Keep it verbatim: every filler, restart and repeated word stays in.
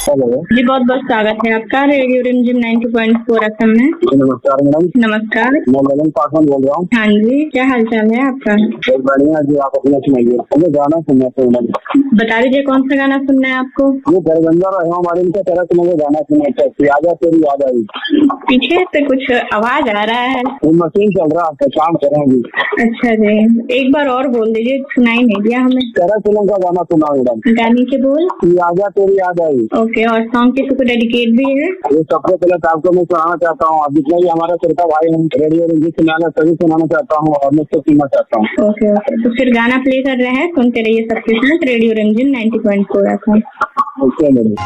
Hello जी, बहुत बहुत स्वागत है आपका रेडियो रिमझिम नाइन्टी पॉइंट फोर एफएम में। नमस्कार मैडम। नमस्कार। मैं ललन पासवान बोल रहा हूँ। हाँ जी, क्या हाल चाल है आपका? बहुत बढ़िया जी, आप अपना सुनाइए। मुझे गाना सुनना था मैडम। बता दीजिए कौन सा गाना सुनना है आपको? ये धर्मेंद्र और हेमा मालिनी का तरह से मुझे गाना सुनना चाहिए। आजा तेरी याद आई। पीछे से कुछ आवाज आ रहा है। वो मशीन चल रहा है, काम कर रहे हैं जी। अच्छा जी, एक बार और बोल दीजिए, सुनाई नहीं दिया हमें। तरह फिल्म का गाना सुना मैडम। गाने के बोल? आजा तेरी याद आई। ओके, और सॉन्ग किसी को डेडिकेट भी है? ये सबसे पहले तो आपको मैं सुनाना चाहता हूँ, अब जितना भी हमारा श्रोता भाई हैं रेडियो रिमझिम सुनाना सभी सुनाना चाहता हूँ और मुझसे सुनना चाहता हूँ। ओके ओके, तो फिर गाना प्ले कर रहे हैं, सुनते रहिए सबके साथ रेडियो रिमझिम ninety point four FM. Okay madam.